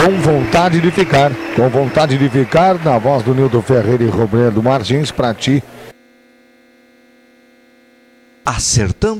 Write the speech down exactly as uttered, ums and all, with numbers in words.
Com vontade de ficar, com vontade de ficar, na voz do Nildo Ferreira e Roberto Martins, pra ti. Acertando